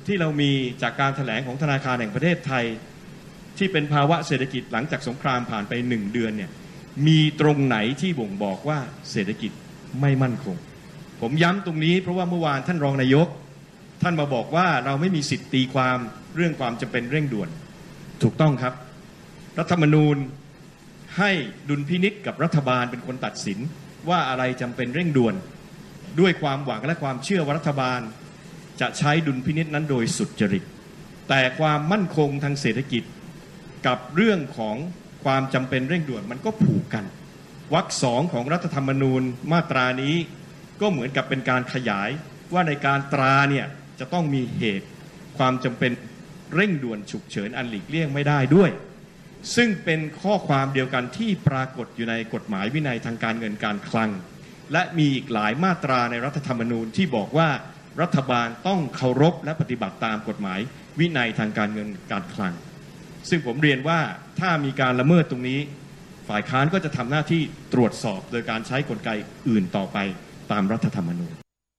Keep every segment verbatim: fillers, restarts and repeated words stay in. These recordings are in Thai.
ที่เรามีจากการแถลงของธนาคารแห่งประเทศไทยที่เป็นภาวะเศรษฐกิจหลังจากสงครามผ่านไปหนึ่งเดือนเนี่ยมีตรงไหนที่บ่งบอกว่าเศรษฐกิจไม่มั่นคงผมย้ำตรงนี้เพราะว่าเมื่อวานท่านรองนายกท่านมาบอกว่าเราไม่มีสิทธิ์ตีความเรื่องความจำเป็นเร่งด่วนถูกต้องครับรัฐธรรมนูญให้ดุลพินิจกับรัฐบาลเป็นคนตัดสินว่าอะไรจำเป็นเร่งด่วนด้วยความหวังและความเชื่อว่ารัฐบาลจะใช้ดุลพินิจนั้นโดยสุจริตแต่ความมั่นคงทางเศรษฐกิจกับเรื่องของความจำเป็นเร่งด่วนมันก็ผูกกันวรรคสองของรัฐธรรมนูญมาตรานี้ก็เหมือนกับเป็นการขยายว่าในการตราเนี่ยจะต้องมีเหตุความจำเป็นเร่งด่วนฉุกเฉินอันหลีกเลี่ยงไม่ได้ด้วยซึ่งเป็นข้อความเดียวกันที่ปรากฏอยู่ในกฎหมายวินัยทางการเงินการคลังและมีอีกหลายมาตราในรัฐธรรมนูญที่บอกว่ารัฐบาลต้องเคารพและปฏิบัติตามกฎหมายวินัยทางการเงินการคลังซึ่งผมเรียนว่าถ้ามีการละเมิดตรงนี้ฝ่ายค้านก็จะทำหน้าที่ตรวจสอบโดยการใช้กลไกอื่นต่อไปตามรัฐธรรมนูญ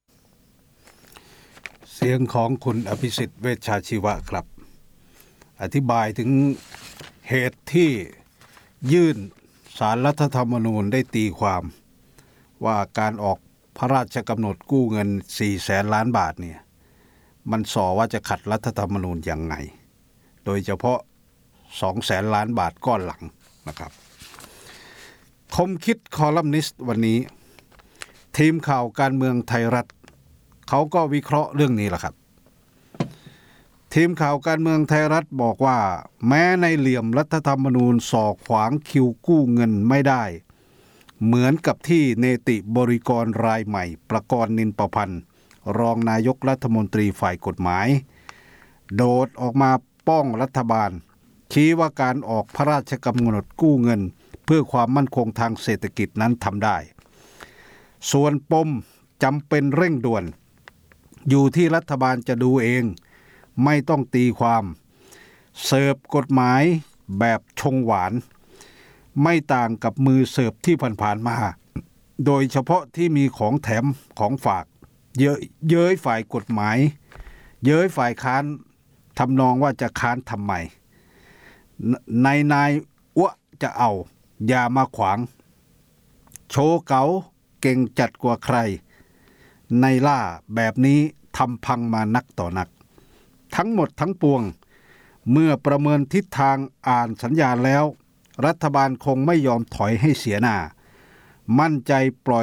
เสียงของคุณอภิสิทธิ์เวชชาชีวะครับอธิบายถึงเหตุที่ยื่นศาลรัฐธรรมนูญได้ตีความว่าการออกพระราชกำหนดกู้เงินสี่แสนล้านบาทเนี่ยมันส่อว่าจะขัดรัฐธรรมนูญยังไงโดยเฉพาะสองแสนล้านบาทก้อนหลังนะครับคมคิดคอลัมนิสต์วันนี้ทีมข่าวการเมืองไทยรัฐเขาก็วิเคราะห์เรื่องนี้แหละครับทีมข่าวการเมืองไทยรัฐบอกว่าแม้ในเหลี่ยมรัฐธรรมนูญสอขวางคิวกู้เงินไม่ได้เหมือนกับที่เนติบริกรรายใหม่ประกรณ์นินประพันธ์รองนายกรัฐมนตรีฝ่ายกฎหมายโดดออกมาป้องรัฐบาลชี้ว่าการออกพระราชกำหนดกู้เงินเพื่อความมั่นคงทางเศรษฐกิจนั้นทำได้ส่วนปมจำเป็นเร่งด่วนอยู่ที่รัฐบาลจะดูเองไม่ต้องตีความเสิร์ฟกฎหมายแบบชงหวานไม่ต่างกับมือเสิร์ฟที่ผ่านๆมาโดยเฉพาะที่มีของแถมของฝากเย้ยเย้ยฝ่ายกฎหมายเย้ยฝ่ายค้านทำนองว่าจะค้านทำไมนายนายอ้วจะเอาอย่ามาขวางโชว์เก๋าเก่งจัดกว่าใครในล่าแบบนี้ทำพังมานักต่อนักทั้งหมดทั้งปวงเมื่อประเมินทิศทางอ่านสัญญาณแล้วรัฐบาลคงไม่ยอมถอยให้เสียหน้ามั่นใจปล่อย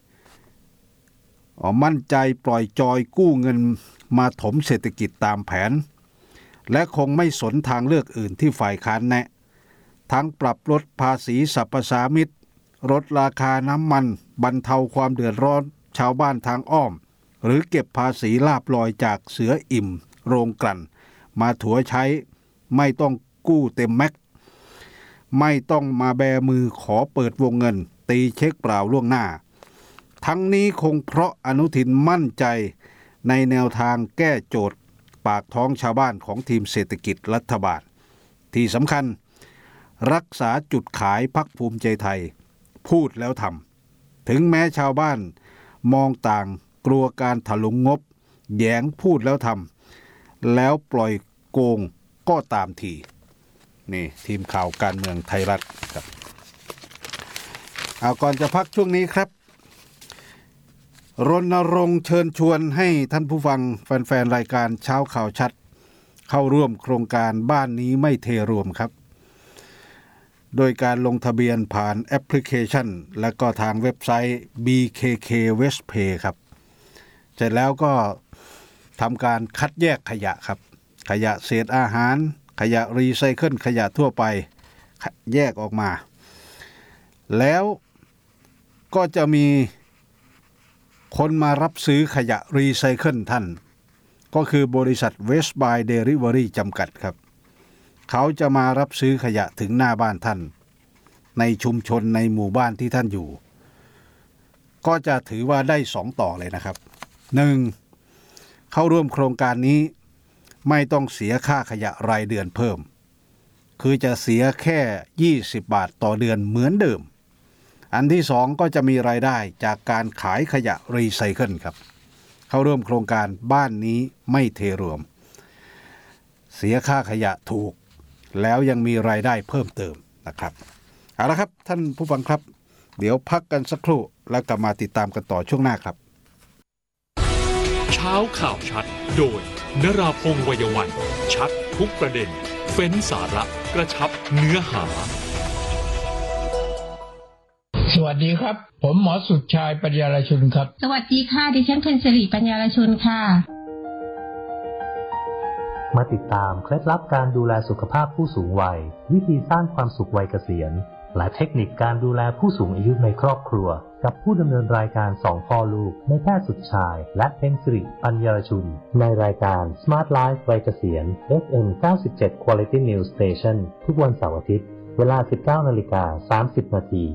อ๋อมั่นใจปล่อยจอยกู้เงินมาถมเศรษฐกิจตามแผนและคงไม่สนทางเลือกอื่นที่ฝ่ายค้านแนะทั้งปรับลดภาษีสรรพสามิตลดราคาน้ำมันบรรเทาความเดือดร้อนชาวบ้านทางอ้อมหรือเก็บภาษีลาภลอยจากเสืออิ่มโรงกลั่นมาถัวใช้ไม่ต้องกู้เต็มแม็กไม่ต้องมาแบมือขอเปิดวงเงินตีเช็คเปล่าล่วงหน้าทั้งนี้คงเพราะอนุทินมั่นใจในแนวทางแก้โจทย์ปากท้องชาวบ้านของทีมเศรษฐกิจรัฐบาลที่สำคัญรักษาจุดขายพรรคภูมิใจไทยพูดแล้วทำถึงแม้ชาวบ้านมองต่างกลัวการถลุงงบแย้งพูดแล้วทำแล้วปล่อยโกงก็ตามทีนี่ทีมข่าวการเมืองไทยรัฐครับเอาก่อนจะพักช่วงนี้ครับรณรงค์เชิญชวนให้ท่านผู้ฟังแฟนๆรายการเช้าข่าวชัดเข้าร่วมโครงการบ้านนี้ไม่เทรวมครับโดยการลงทะเบียนผ่านแอปพลิเคชันและก็ทางเว็บไซต์ บี เค เค Westpay ครับเสร็จแล้วก็ทำการคัดแยกขยะครับขยะเศษอาหารขยะรีไซเคิลขยะทั่วไปแยกออกมาแล้วก็จะมีคนมารับซื้อขยะรีไซเคิลท่านก็คือบริษัท West Buy Delivery จำกัดครับเขาจะมารับซื้อขยะถึงหน้าบ้านท่านในชุมชนในหมู่บ้านที่ท่านอยู่ก็จะถือว่าได้สองต่อเลยนะครับหนึ่งเข้าร่วมโครงการนี้ไม่ต้องเสียค่าขยะรายเดือนเพิ่มคือจะเสียแค่ยี่สิบบาทต่อเดือนเหมือนเดิมอันที่สองก็จะมีรายได้จากการขายขยะรีไซเคิลครับเข้าร่วมโครงการบ้านนี้ไม่เทรวมเสียค่าขยะถูกแล้วยังมีรายได้เพิ่มเติมนะครับเอาละครับท่านผู้ฟังครับเดี๋ยวพักกันสักครู่แล้วกลับมาติดตามกันต่อช่วงหน้าครับเช้าข่าวชัดโดยนราพงษ์ วัยวันชัดทุกประเด็นเฟ้นสาระกระชับเนื้อหาสวัสดีครับผมหมอสุดชายปัญญาลชุนครับสวัสดีค่ะดิฉันเพญสิริปัญญาลชุนค่ะมาติดตามเคล็ดลับการดูแลสุขภาพผู้สูงวัยวิธีสร้างความสุขวัยเกษียณและเทคนิคการดูแลผู้สูงอายุในครอบครัวกับผู้ดำเนินรายการสองพ่อลูกในแพทย์สุดชายและเพญสิริปัญญาลชุนในรายการ Smart Life วัยเกษียณ เอฟ เอ็ม เก้าสิบเจ็ด Quality News Station ทุกวันเสาร์อาทิตย์เวลา สิบเก้านาฬิกาสามสิบนาที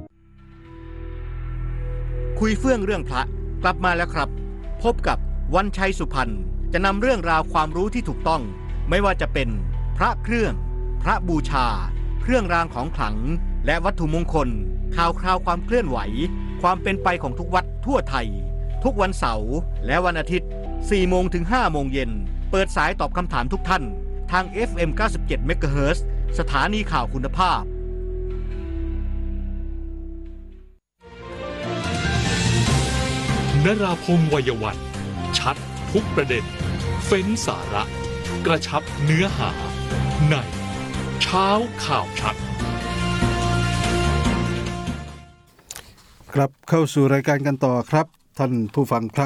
คุยเฟื่องเรื่องพระกลับมาแล้วครับพบกับวันชัยสุพรรณจะนำเรื่องราวความรู้ที่ถูกต้องไม่ว่าจะเป็นพระเครื่องพระบูชาเครื่องรางของขลังและวัตถุมงคลข่าวคราวความเคลื่อนไหวความเป็นไปของทุกวัดทั่วไทยทุกวันเสาร์และวันอาทิตย์ สี่โมงถึงห้าโมงเย็นเปิดสายตอบคำถามทุกท่านทาง เอฟ เอ็ม เก้าสิบเจ็ด เมกะเฮิรตซ์ สถานีข่าวคุณภาพนราพงษ์ วัยวันชัดทุกประเด็นเฟ้นสาระกระชับเนื้อหาในเช้าข่าวชัดกลับเข้าสู่รายการกันต่อครับท่านผู้ฟังครับ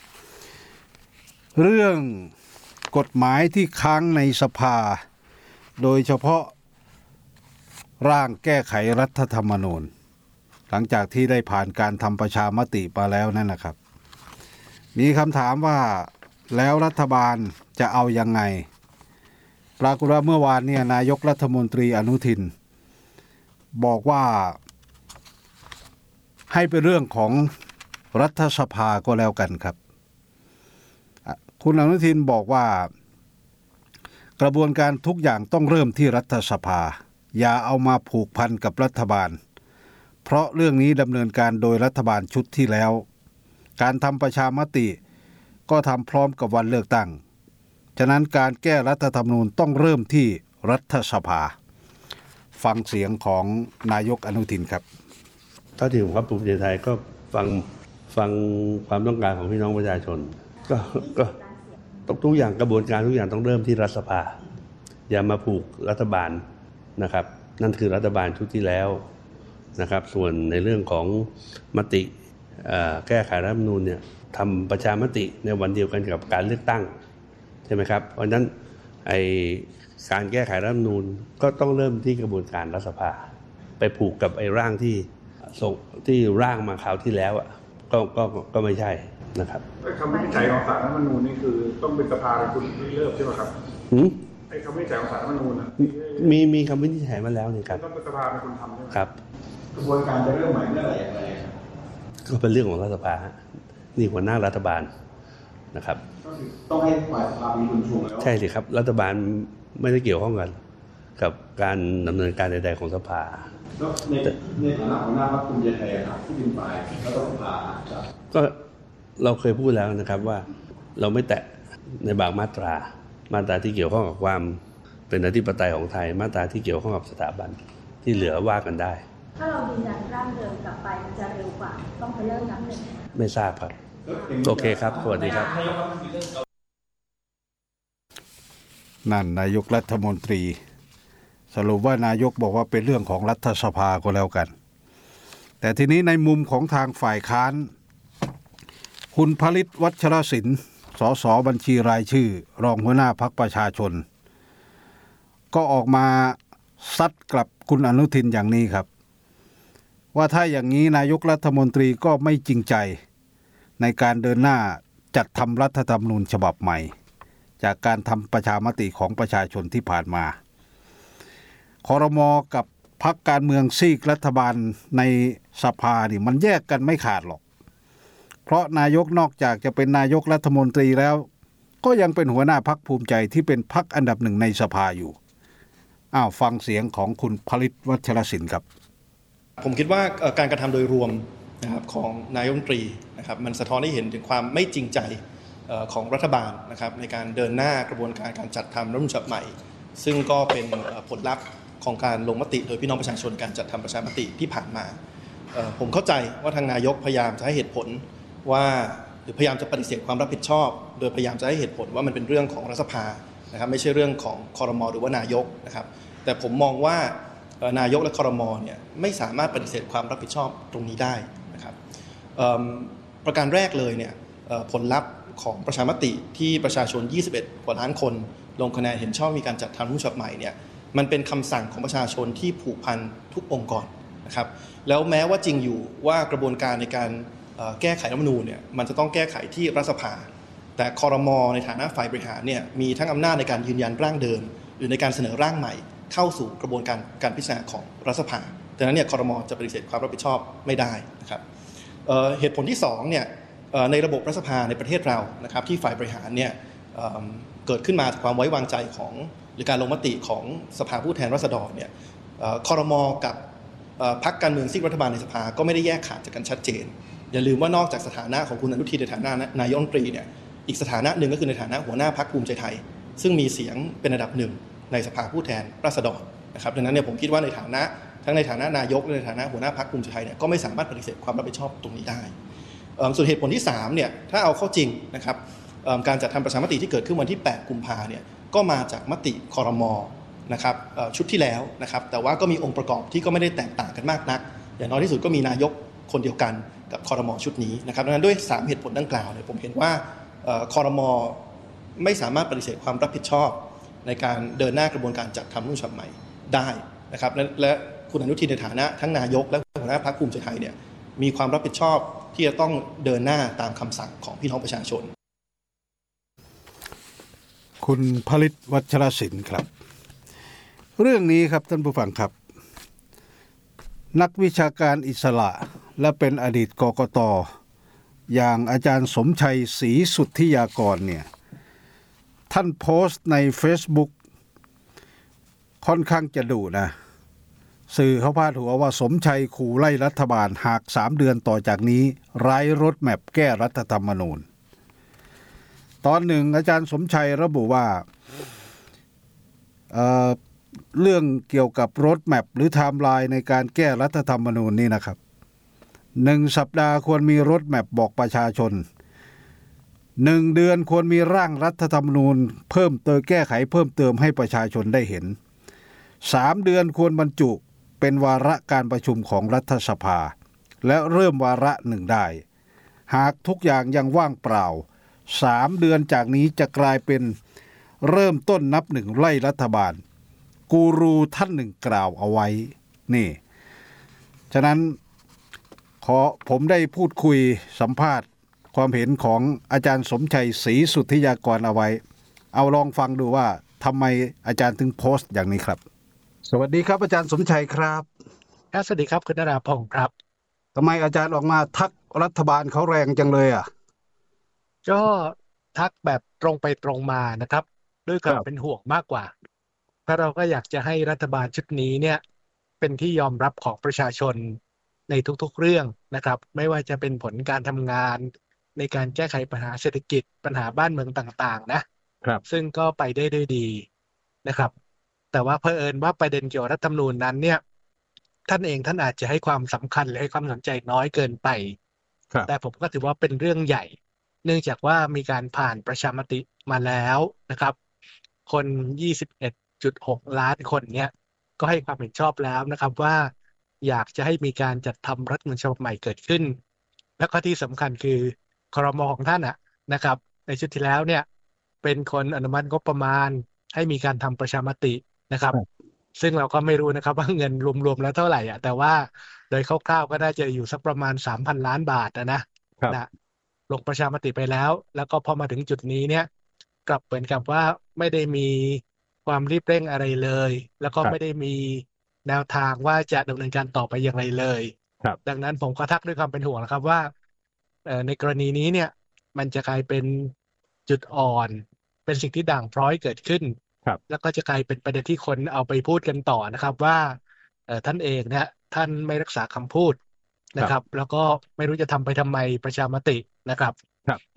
เรื่องกฎหมายที่ค้างในสภาโดยเฉพาะร่างแก้ไขรัฐธรรมนูญหลังจากที่ได้ผ่านการทำประชามติมาแล้วนั่นนะครับมีคำถามว่าแล้วรัฐบาลจะเอายังไงปรากฏว่าเมื่อวานเนี่ยนายกรัฐมนตรีอนุทินบอกว่าให้เป็นเรื่องของรัฐสภาก็แล้วกันครับคุณอนุทินบอกว่ากระบวนการทุกอย่างต้องเริ่มที่รัฐสภาอย่าเอามาผูกพันกับรัฐบาลเพราะเรื่องนี้ดำเนินการโดยรัฐบาลชุดที่แล้วการทำประชามติก็ทำพร้อมกับวันเลือกตั้งฉะนั้นการแก้รัฐธรรมนูญต้องเริ่มที่รัฐสภาฟังเสียงของนายกอนุทินครับเท่าที่ผมครับภูมิใจไทยก็ฟังฟังความต้องการของพี่น้องประชาชนก็ก็ทุกอย่างกระบวนการทุกอย่างต้องเริ่มที่รัฐสภาอย่ามาผูกรัฐบาลนะครับนั่นคือรัฐบาลชุดที่แล้วนะครับส่วนในเรื่องของมติแก้ไขรัฐธรรมนูญเนี่ยทำประชามติในวันเดียวกันกับการเลือกตั้งใช่ไหมครับเพราะฉะนั้นไอการแก้ไขรัฐธรรมนูญก็ต้องเริ่มที่กระบวนการรัฐสภาไปผูกกับไอ้ร่างที่ส่งที่ร่างมาคราวที่แล้วอ่ะก็ก็ก็ไม่ใช่นะครับคำวินิจฉัยของศาลรัฐธรรมนูญนี่คือต้องเป็นสภาเป็นคนที่เริ่มใช่ไหมครับไอ้คำวินิจฉัยของศาลรัฐธรรมนูญนะมีมีคำวินิจฉัยมาแล้วนี่ครับต้องเป็นสภาเป็นคนทำใช่ไหมครับกระบวนการจะเริ่มใหม่เมื่อไหร่อย่างไรก็เป็นเรื่องของรัฐสภานี่หัวหน้ารัฐบาลนะครับต้องให้ฝ่ายสภามีคนชงแล้วใช่สิครับรัฐบาลไม่ได้เกี่ยวข้องกันกับการดำเนินการใดๆของสภาแล้วในในฐานะหัวหน้าพรรคภูมิใจไทยครับที่เป็นฝ่ายรัฐสภาก็เราเคยพูดแล้วนะครับว่าเราไม่แตะในบางมาตรามาตราที่เกี่ยวข้องกับความเป็นอธิปไตยของไทยมาตราที่เกี่ยวข้องกับสถาบันที่เหลือว่ากันได้ถ้าเรายืนยันร่างเดิมกลับไปมันจะเร็วกว่าต้องไปเริ่มนับหนึ่งไม่ทราบครับโอเคครับสวัสดีครับนั่นนายกรัฐมนตรีสรุปว่านายกบอกว่าเป็นเรื่องของรัฐสภาก็แล้วกันแต่ทีนี้ในมุมของทางฝ่ายค้านคุณผลิตวัชรศิลป์สสบัญชีรายชื่อรองหัวหน้าพรรคประชาชนก็ออกมาซัดกลับคุณอนุทินอย่างนี้ครับว่าถ้าอย่างนี้นายกรัฐมนตรีก็ไม่จริงใจในการเดินหน้าจัดทำรัฐธรรมนูญฉบับใหม่จากการทำประชามติของประชาชนที่ผ่านมาครม.กับพรรคการเมืองซีกรัฐบาลในสภานี่มันแยกกันไม่ขาดหรอกเพราะนายกนอกจากจะเป็นนายกรัฐมนตรีแล้วก็ยังเป็นหัวหน้าพรรคภูมิใจที่เป็นพรรคอันดับหนึ่งในสภาอยู่อ้าวฟังเสียงของคุณผลิตวัชรศิลป์ครับผมคิดว่าการกระทำโดยรวมนะครับของนายกรัฐมนตรีนะครับมันสะท้อนให้เห็นถึงความไม่จริงใจของรัฐบาลนะครับในการเดินหน้ากระบวนการการจัดทำรัฐธรรมนูญฉบับใหม่ซึ่งก็เป็นผลลัพธ์ของการลงมติโดยพี่น้องประชาชนการจัดทำประชามติที่ผ่านมาผมเข้าใจว่าทางนายกพยายามจะให้เหตุผลว่าหรือพยายามจะปฏิเสธความรับผิดชอบโดยพยายามจะให้เหตุผลว่ามันเป็นเรื่องของรัฐสภานะครับไม่ใช่เรื่องของครม.หรือว่านายกนะครับแต่ผมมองว่านายกและครม.เนี่ยไม่สามารถปฏิเสธความรับผิดชอบตรงนี้ได้นะครับประการแรกเลยเนี่ยผลลัพธ์ของประชามติที่ประชาชนยี่สิบเอ็ดกว่าล้านคนลงคะแนนเห็นชอบมีการจัดทำรัฐธรรมนูญฉบับใหม่เนี่ยมันเป็นคำสั่งของประชาชนที่ผูกพันทุกองค์กรนะครับแล้วแม้ว่าจริงอยู่ว่ากระบวนการในการแก้ไขรัฐธรรมนูญเนี่ยมันจะต้องแก้ไขที่รัฐสภาแต่ครม.ในฐานะฝ่ายบริหารเนี่ยมีทั้งอำนาจในการยืนยันร่างเดิมหรือในการเสนอร่างใหม่เข้าสู่กระบวนการการพิจารณาของรัฐสภาดังนั้นเนี่ยครม.จะปฏิเสธความรับผิดชอบไม่ได้นะครับ เ, เหตุผลที่สองเนี่ยในระบบรัฐสภาในประเทศเรานะครับที่ฝ่ายบริหารเนี่ยเ, เกิดขึ้นมาจากความไว้วางใจของหรือการลงมติของสภาผู้แทนราษฎรเนี่ยครม.กับพรรคการเมืองซีกรัฐบาลในสภาก็ไม่ได้แยกขาดจากกันชัดเจนอย่าลืมว่านอกจากสถานะของคุณอนุทินในฐานะนายกรัฐมนตรีเนี่ยอีกสถานะหนึ่งก็คือในฐานะหัวหน้าพรรคภูมิใจไทยซึ่งมีเสียงเป็นอันดับหนึ่งในสภาผู้แทนราษฎรนะครับดังนั้นเนี่ยผมคิดว่าในฐานะทั้งในฐานะนายกและในฐานะหัวหน้าพรรคภูมิใจไทยเนี่ยก็ไม่สามารถปฏิเสธความรับผิดชอบตรงนี้ได้ส่วนเหตุผลที่สามเนี่ยถ้าเอาเข้าจริงนะครับการจัดทำประชามติที่เกิดขึ้นวันที่แปดกุมภาเนี่ยก็มาจากมติครม.นะครับชุดที่แล้วนะครับแต่ว่าก็มีองค์ประกอบที่ก็ไม่ได้แตกต่างกันมากนักอย่างน้อยที่สุดก็มีนายกคนเดียวกันกับครม.ชุดนี้นะครับดังนั้นด้วยสามเหตุผลดังกล่าวเนี่ยผมเห็นว่าครม.ไม่สามารถปฏิเสธความรับผิดชอบในการเดินหน้ากระบวนการจัดทำรัฐธรรมนูญฉบับใหม่ได้นะครับและและคุณอนุทินในฐานะทั้งนายกและหัวหน้าพรรคภูมิใจไทยเนี่ยมีความรับผิดชอบที่จะต้องเดินหน้าตามคำสั่งของพี่น้องประชาชนคุณผลิตวัชรศิลป์ครับเรื่องนี้ครับท่านผู้ฟังครับนักวิชาการอิสระและเป็นอดีตกกต.อย่างอาจารย์สมชัยศรีสุทธิยากรเนี่ยท่านโพสต์ใน Facebook ค่อนข้างจะดุนะสื่อเขาพาดหัวว่าสมชัยขู่ไล่รัฐบาลหากสามเดือนต่อจากนี้ไร้รถแมพแก้รัฐธรรมนูญตอนหนึ่งอาจารย์สมชัยระบุว่า เอ่อ เรื่องเกี่ยวกับรถแมพหรือไทม์ไลน์ในการแก้รัฐธรรมนูญนี่นะครับหนึ่งสัปดาห์ควรมีรถแมพบอกประชาชนหนึ่งเดือนควรมีร่างรัฐธรรมนูญเพิ่มเติมแก้ไขเพิ่มเติมให้ประชาชนได้เห็นสามเดือนควรบรรจุเป็นวาระการประชุมของรัฐสภาและเริ่มวาระหนึ่งได้หากทุกอย่างยังว่างเปล่าสามเดือนจากนี้จะกลายเป็นเริ่มต้นนับหนึ่งไล่รัฐบาลกูรูท่านหนึ่งกล่าวเอาไว้นี่ฉะนั้นขอผมได้พูดคุยสัมภาษณ์ความเห็นของอาจารย์สมชัยศรีสุทธิยากรเอาไว้เอาลองฟังดูว่าทำไมอาจารย์ถึงโพสต์อย่างนี้ครับสวัสดีครับอาจารย์สมชัยครับครับสวัสดีครับคุณนราพงศ์ครับทำไมอาจารย์ออกมาทักรัฐบาลเขาแรงจังเลยอ่ะก็ทักแบบตรงไปตรงมานะครับด้วยความเป็นห่วงมากกว่าเพราะเราก็อยากจะให้รัฐบาลชุดนี้เนี่ยเป็นที่ยอมรับของประชาชนในทุกๆเรื่องนะครับไม่ว่าจะเป็นผลการทำงานในการแก้ไขปัญหาเศรษฐกิจปัญหาบ้านเมืองต่างๆนะครับซึ่งก็ไปได้ด้วยดีนะครับแต่ว่าเผอิญว่าประเด็นเกี่ยวกับรัฐธรรมนูญนั้นเนี่ยท่านเองท่านอาจจะให้ความสำคัญหรือให้ความสนใจน้อยเกินไปแต่ผมก็ถือว่าเป็นเรื่องใหญ่เนื่องจากว่ามีการผ่านประชามติมาแล้วนะครับคน ยี่สิบเอ็ดจุดหก ล้านคนเนี่ยก็ให้ความเห็นชอบแล้วนะครับว่าอยากจะให้มีการจัดทำรัฐธรรมนูญฉบับใหม่เกิดขึ้นแล้วก็ที่สำคัญคือครม.ของท่านอะนะครับในชุดที่แล้วเนี่ยเป็นคนอนุมัติงบประมาณให้มีการทำประชามตินะครับซึ่งเราก็ไม่รู้นะครับว่าเงินรวมๆแล้วเท่าไหร่อ่ะแต่ว่าโดยคร่าวๆก็น่าจะอยู่สักประมาณ สามพัน ล้านบาทนะนะนะลงประชามติไปแล้วแล้วก็พอมาถึงจุดนี้เนี่ยกลับเหมือนกับว่าไม่ได้มีความรีบเร่งอะไรเลยแล้วก็ไม่ได้มีแนวทางว่าจะดำเนินการต่อไปอย่างไรเลยดังนั้นผมก็ทักด้วยความเป็นห่วงนะครับว่าในกรณีนี้เนี่ยมันจะกลายเป็นจุดอ่อนเป็นสิ่งที่ด่างพร้อยเกิดขึ้นแล้วก็จะกลายเป็นประเด็นที่คนเอาไปพูดกันต่อนะครับว่าท่านเองเนี่ยท่านไม่รักษาคำพูดนะครับแล้วก็ไม่รู้จะทำไปทำไมประชามตินะครับก็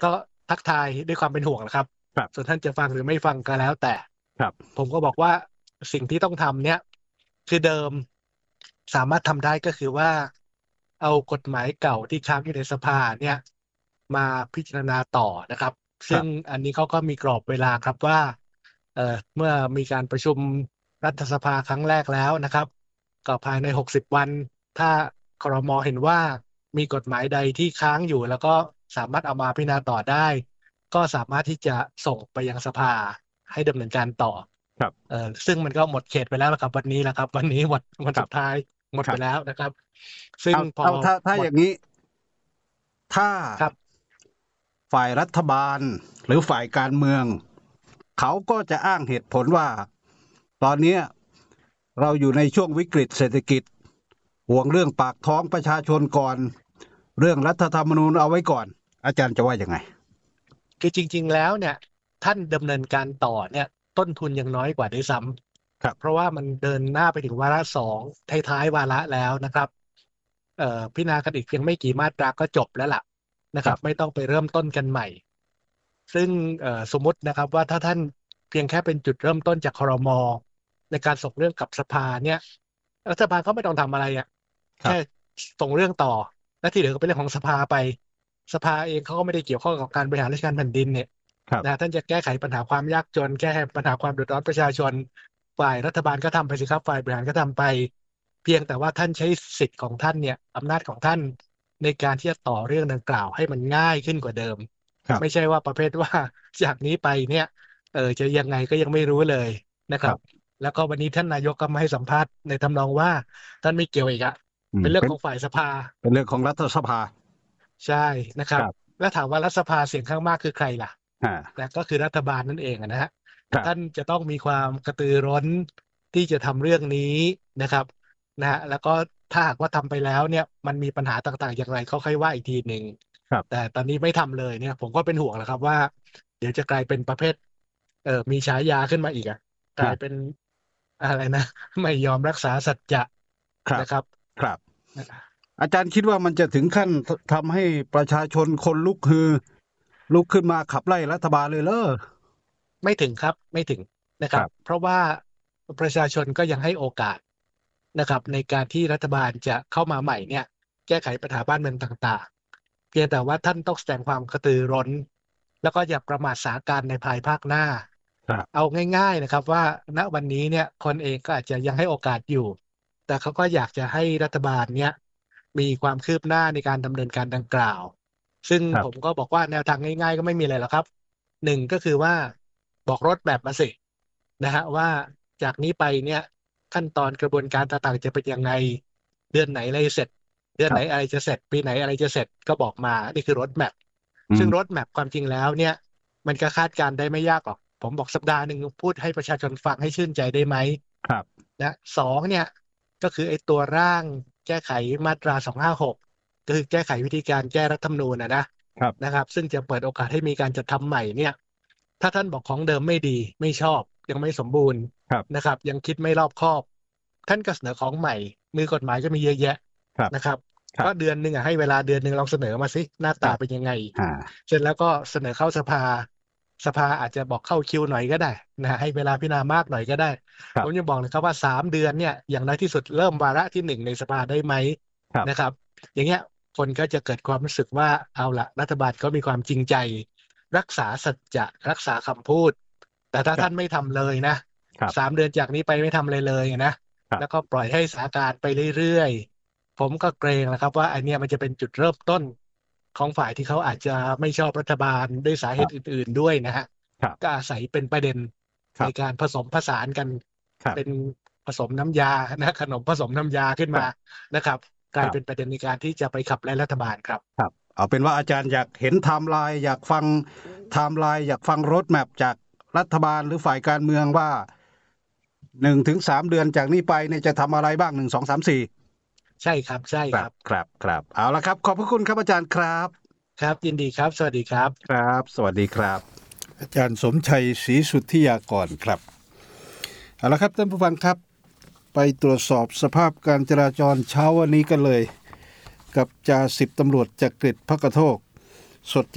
ทักทายด้วยความเป็นห่วงนะครับส่วนท่านจะฟังหรือไม่ฟังก็แล้วแต่ครับผมก็บอกว่าสิ่งที่ต้องทำเนี่ยคือเดิมสามารถทำได้ก็คือว่าเอากฎหมายเก่าที่ค้างอยู่ในสภาเนี่ยมาพิจารณาต่อนะครับซึ่งอันนี้เขาก็มีกรอบเวลาครับว่าเอ่อเมื่อมีการประชุมรัฐสภาครั้งแรกแล้วนะครับก็ภายในหกสิบวันถ้าครม.เห็นว่ามีกฎหมายใดที่ค้างอยู่แล้วก็สามารถเอามาพิจารณาต่อได้ก็สามารถที่จะส่งไปยังสภาให้ดำเนินการต่อครับเอ่อซึ่งมันก็หมดเขตไปแล้วครับวันนี้แหละครับวันนี้วันวันสุดท้ายหมดไปแล้วนะครับซึ่งพอถ้าถ้าอย่างนี้ถ้าฝ่ายรัฐบาลหรือฝ่ายการเมืองเขาก็จะอ้างเหตุผลว่าตอนนี้เราอยู่ในช่วงวิกฤตเศรษฐกิจห่วงเรื่องปากท้องประชาชนก่อนเรื่องรัฐธรรมนูญเอาไว้ก่อนอาจารย์จะว่ายังไงคือจริงๆแล้วเนี่ยท่านดำเนินการต่อเนี่ยต้นทุนยังน้อยกว่าด้วยซ้ำครับเพราะว่ามันเดินหน้าไปถึงวาระสองท้ายๆวาระแล้วนะครับเอ่อพิจารณากันอีกเพียงไม่กี่มาตราก็จบแล้วล่ะนะครับไม่ต้องไปเริ่มต้นกันใหม่ซึ่งเอ่อสมมตินะครับว่าถ้าท่านเพียงแค่เป็นจุดเริ่มต้นจากครม.ในการส่งเรื่องกับสภาเนี่ยรัฐบาลเขาไม่ต้องทำอะไรอ่ะแค่ส่งเรื่องต่อและที่เหลือก็เป็นเรื่องของสภาไปสภาเองเขาก็ไม่ได้เกี่ยวข้องกับการบริหารราชการแผ่นดินเนี่ยนะท่านจะแก้ไขปัญหาความยากจนแก้ปัญหาความเดือดร้อนประชาชนฝ่ายรัฐบาลก็ทำไปสิครับฝ่ายบริหารก็ทำไปเพียงแต่ว่าท่านใช้สิทธิ์ของท่านเนี่ยอำนาจของท่านในการที่จะต่อเรื่องดังกล่าวให้มันง่ายขึ้นกว่าเดิมไม่ใช่ว่าประเภทว่าจากนี้ไปเนี่ยเออจะยังไงก็ยังไม่รู้เลยนะครับแล้วก็วันนี้ท่านนายกก็มาให้สัมภาษณ์ในทำนองว่าท่านไม่เกี่ยวอีกอะเป็นเรื่องของฝ่ายสภาเป็นเรื่องของรัฐสภาใช่นะครับแล้วถามว่ารัฐสภาเสียงข้างมากคือใครล่ะแต่ก็คือรัฐบาลนั่นเองนะฮะท่านจะต้องมีความกระตือร้นที่จะทำเรื่องนี้นะครับนะฮะแล้วก็ถ้าหากว่าทำไปแล้วเนี่ยมันมีปัญหาต่างๆอย่างไรก็ค่อยว่าอีกทีหนึ่งแต่ตอนนี้ไม่ทำเลยเนี่ยผมก็เป็นห่วงแล้วครับว่าเดี๋ยวจะกลายเป็นประเภทเอ่อมีฉายาขึ้นมาอีกอ่ะกลายเป็นอะไรนะไม่ยอมรักษาสัจจะนะครับครับอาจารย์คิดว่ามันจะถึงขั้นทำให้ประชาชนคนลุกฮือลุกขึ้นมาขับไล่รัฐบาลเลยเหรอไม่ถึงครับไม่ถึงนะครับเพราะว่าประชาชนก็ยังให้โอกาสนะครับในการที่รัฐบาลจะเข้ามาใหม่เนี่ยแก้ไขปัญหาบ้านเมืองต่างๆเพียงแต่ว่าท่านต้องแสดงความกระตือร้นแล้วก็อย่าประมาทสถานการณ์ในภายภาคหน้าเอาง่ายๆนะครับว่าณวันนี้เนี่ยคนเองก็อาจจะยังให้โอกาสอยู่แต่เขาก็อยากจะให้รัฐบาลเนี่ยมีความคืบหน้าในการดำเนินการดังกล่าวซึ่งผมก็บอกว่าแนวทางง่ายๆก็ไม่มีอะไรหรอกครับหนึ่งก็คือว่าบอกรถแบบมาสินะฮะว่าจากนี้ไปเนี่ยขั้นตอนกระบวนการต่างๆจะเป็นยังไงเดือนไหนอะไรเสร็จเดือนไหนอะไรจะเสร็จปีไหนอะไรจะเสร็จก็บอกมานี่คือรถแมพซึ่งรถแมพความจริงแล้วเนี่ยมันก็คาดการได้ไม่ยากหรอกผมบอกสัปดาห์หนึ่งพูดให้ประชาชนฟังให้ชื่นใจได้ไหมครับนะสองเนี่ยก็คือไอ้ตัวร่างแก้ไขมาตราสองห้าหกก็คือแก้ไขวิธีการแก้รัฐธรรมนูญนะนะครับนะครับซึ่งจะเปิดโอกาสให้มีการจัดทำใหม่เนี่ยถ้าท่านบอกของเดิมไม่ดีไม่ชอบยังไม่สมบูรณ์นะครับยังคิดไม่รอบคอบท่านก็เสนอของใหม่มือกฎหมายก็มีเยอะแยะนะครับก็เดือนหนึ่งอ่ะให้เวลาเดือนหนึ่งลองเสนอมาสิหน้าตาเป็นยังไงเสร็จแล้วก็เสนอเข้าสภาสภาอาจจะบอกเข้าคิวหน่อยก็ได้นะให้เวลาพิจารณามากหน่อยก็ได้ผมยังบอกเลยครับว่าสามเดือนเนี่ยอย่างน้อยที่สุดเริ่มวาระที่หนึ่งในสภาได้ไหมนะครับอย่างเงี้ยคนก็จะเกิดความรู้สึกว่าเอาละรัฐบาลก็มีความจริงใจรักษาสัจจะรักษาคำพูดแต่ถ้าท่านไม่ทำเลยนะสามเดือนจากนี้ไปไม่ทำเลยเลยนะแล้วก็ปล่อยให้สถานการณ์ไปเรื่อยๆผมก็เกรงนะครับว่าอันเนี้ยมันจะเป็นจุดเริ่มต้นของฝ่ายที่เขาอาจจะไม่ชอบรัฐบาลด้วยสาเหตุอื่นๆด้วยนะฮะก็อาศัยเป็นประเด็นในการผสมผสานกันเป็นผสมน้ำยานะขนมผสมน้ำยาขึ้นมานะครับกลายเป็นประเด็นในการที่จะไปขับไล่รัฐบาลครับครับเอาเป็นว่าอาจารย์อยากเห็นไทม์ไลน์อยากฟังไทม์ไลน์อยากฟังรถแมพจากรัฐบาลหรือฝ่ายการเมืองว่าหนึ่งถึงสามเดือนจากนี้ไปเนี่ยจะทำอะไรบ้างหนึ่งสองสามสี่ใช่ครับใช่ครับครับครับเอาละครับขอบพระคุณครับอาจารย์ครับครับยินดีครับสวัสดีครับครับสวัสดีครับอาจารย์สมชัยศรีสุทธิยากรครับเอาละครับท่านผู้ฟังครับไปตรวจสอบสภาพการจราจรเช้าวันนี้กันเลยกับจ่าสิบตำรวจจักริด ภักโทกสดจาก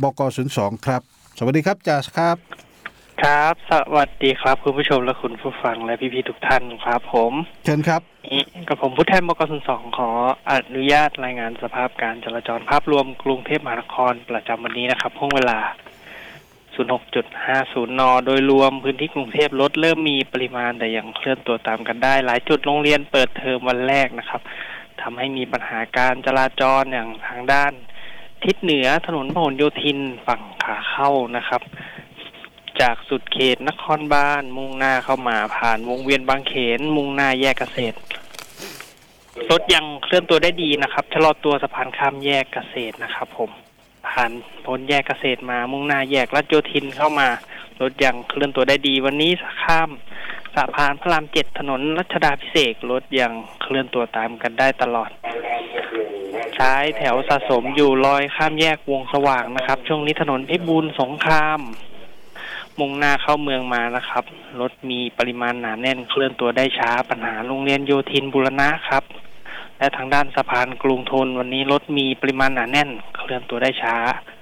บก.ศูนย์สองครับสวัสดีครับจ่าครับครับสวัสดีครับคุณผู้ชมและคุณผู้ฟังและพี่ๆทุกท่านครับผมเชิญครับกับผมผู้แทนบก.ศูนย์สองขออนุญาตรายงานสภาพการจราจรภาพรวมกรุงเทพมหานครประจำวันนี้นะครับห้วงเวลา ศูนย์หกจุดห้าศูนย์ น.โดยรวมพื้นที่กรุงเทพรถเริ่มมีปริมาณแต่ยังเคลื่อนตัวตามกันได้หลายจุดโรงเรียนเปิดเทอมวันแรกนะครับทำให้มีปัญหาการจราจรอย่างทางด้านทิศเหนือถนนพหลโยธินฝั่งขาเข้านะครับจากสุดเขตนครบาลมุ่งหน้าเข้ามาผ่านวงเวียนบางเขนมุ่งหน้าแยกเกษตรรถยังเคลื่อนตัวได้ดีนะครับชะลอตัวสะพานข้ามแยกเกษตรนะครับผมผ่านพ้นแยกเกษตรมามุ่งหน้าแยกรัชโยธินเข้ามารถยังเคลื่อนตัวได้ดีวันนี้ข้ามสะพานพระรามเจ็ดถนนรัชดาภิเษกรถยังเคลื่อนตัวตามกันได้ตลอดใช้แถวสะสมอยู่รอยข้ามแยกวงสว่างนะครับช่วงนี้ถนนพิบูลสงครามมุ่งหน้าเข้าเมืองมานะครับรถมีปริมาณหนาแน่นเคลื่อนตัวได้ช้าปัญหาโรงเรียนโยธินบูรณะครับและทางด้านสะพานกรุงธนวันนี้รถมีปริมาณหนาแน่นเคลื่อนตัวได้ช้า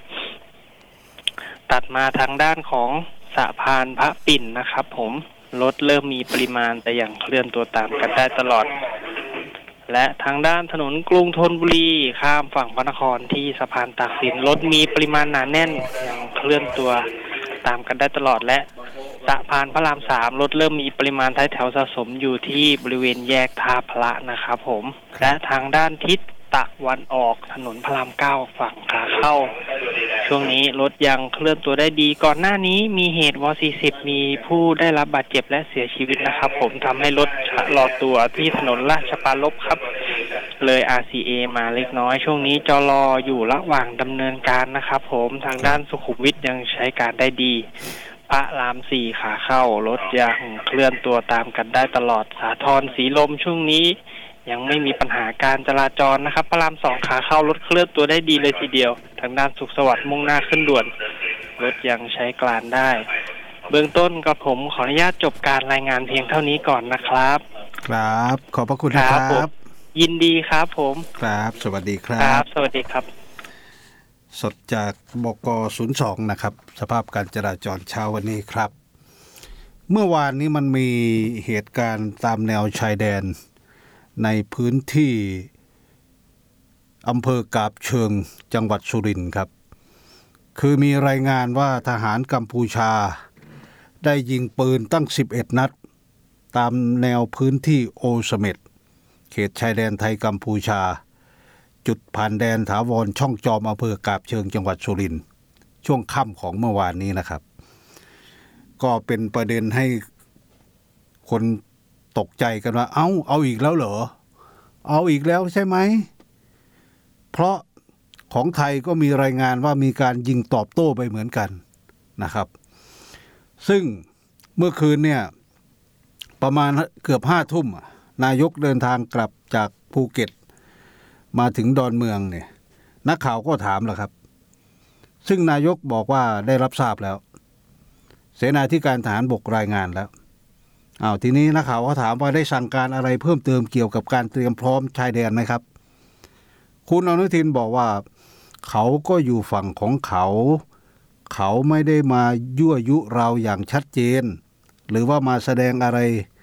ตัดมาทางด้านของสะพานพระปิ่นนะครับผมรถเริ่มมีปริมาณแต่ยังเคลื่อนตัวตามกันได้ตลอดและทางด้านถนนกรุงธนบุรีข้ามฝั่งพระนครที่สะพานตากสินรถมีปริมาณหนาแน่นยังเคลื่อนตัวตามกันได้ตลอดและสะพานพระรามสามรถเริ่มมีปริมาณท้ายแถวสะสมอยู่ที่บริเวณแยกท่าพระนะครับผมและทางด้านทิศตะวันออกถนนพระรามเก้าฝั่งขาเข้าช่วงนี้รถยังเคลื่อนตัวได้ดีก่อนหน้านี้มีเหตุวสี่สิบมีผู้ได้รับบาดเจ็บและเสียชีวิตนะครับผมทำให้รถชะลอตัวที่ถนนราชปรารภครับเลย อาร์ ซี เอ มาเล็กน้อยช่วงนี้จรออยู่ระหว่างดำเนินการนะครับผมทางด้านสุขุมวิทยังใช้การได้ดีพระรามสี่ขาเข้ารถยังเคลื่อนตัวตามกันได้ตลอดสาทรสีลมช่วงนี้ยังไม่มีปัญหาการจราจรนะครับพระรามสองขาเข้ารถเคลื่อนตัวได้ดีเลยทีเดียวทางด้านสุขสวัสดิ์มุ่งหน้าขึ้นด่วนรถยังใช้การได้เบื้องต้นกับผมขออนุญาตจบการรายงานเพียงเท่านี้ก่อนนะครับครับขอบพระคุณนะครับยินดีครับผมครับสวัสดีครับครับสวัสดีครับสดจากบก.ศูนย์สองนะครับสภาพการจราจรเช้าวันนี้ครับเมื่อวานนี้มันมีเหตุการณ์ตามแนวชายแดนในพื้นที่อำเภอกาบเชิงจังหวัดสุรินทร์ครับคือมีรายงานว่าทหารกัมพูชาได้ยิงปืนตั้งสิบเอ็ดนัดตามแนวพื้นที่โอเสเม็ดเขตชายแดนไทยกัมพูชาจุดผ่านแดนถาวรช่องจอมอำเภอกาบเชิงจังหวัดสุรินทร์ช่วงค่ำของเมื่อวานนี้นะครับก็เป็นประเด็นให้คนตกใจกันว่าเอ้าเอาอีกแล้วเหรอเอาอีกแล้วใช่ไหมเพราะของไทยก็มีรายงานว่ามีการยิงตอบโต้ไปเหมือนกันนะครับซึ่งเมื่อคืนเนี่ยประมาณเกือบห้าทุ่มนายกเดินทางกลับจากภูเก็ตมาถึงดอนเมืองเนี่ยนักข่าวก็ถามแหละครับซึ่งนายกบอกว่าได้รับทราบแล้วเสนาธิการทหารบกรายงานแล้วอ้าวทีนี้นักข่าวก็ถามว่าได้สั่งการอะไรเพิ่มเติมเกี่ยวกับการเตรียมพร้อมชายแดนไหมครับคุณอนุทินบอกว่าเขาก็อยู่ฝั่งของเขาเขาไม่ได้มายั่วยุเราอย่างชัดเจนหรือว่ามาแสดงอะไร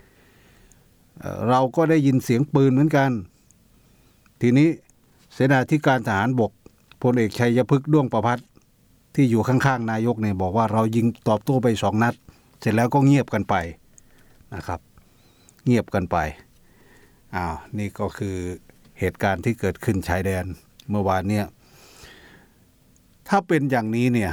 เราก็ได้ยินเสียงปืนเหมือนกันทีนี้เสนาธิการทหารบกพลเอกชัยพฤกษ์ด้วงประภัสที่อยู่ข้างๆนายกเนี่ยบอกว่าเรายิงตอบโต้ไปสองนัดเสร็จแล้วก็เงียบกันไปนะครับเงียบกันไปอ้าวนี่ก็คือเหตุการณ์ที่เกิดขึ้นชายแดนเมื่อวานเนี่ยถ้าเป็นอย่างนี้เนี่ย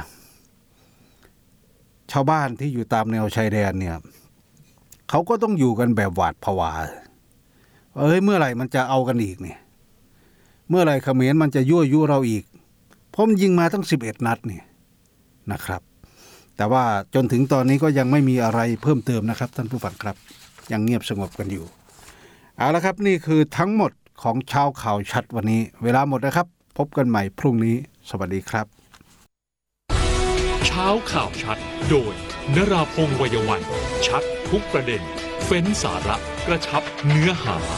ชาวบ้านที่อยู่ตามแนวชายแดนเนี่ยเขาก็ต้องอยู่กันแบบหวาดผวาเอ้ยเมื่อไหร่มันจะเอากันอีกเนี่ยเมื่อไหร่เขมรมันจะยั่วยุเราอีกเพราะมันยิงมาตั้งสิบเอ็ดนัดเนี่ยนะครับแต่ว่าจนถึงตอนนี้ก็ยังไม่มีอะไรเพิ่มเติมนะครับท่านผู้ฟังครับยังเงียบสงบกันอยู่เอาละครับนี่คือทั้งหมดของเช้าข่าวชัดวันนี้เวลาหมดนะครับพบกันใหม่พรุ่งนี้สวัสดีครับเช้าข่าวชัดโดยนราพงษ์ วัยวันชัดทุกประเด็นเฟ้นสาระกระชับเนื้อหา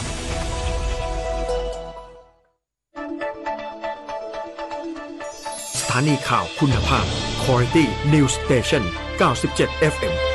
ถานีข่าวคุณภาพ Quality News Station เก้าสิบเจ็ด เอฟ เอ็ม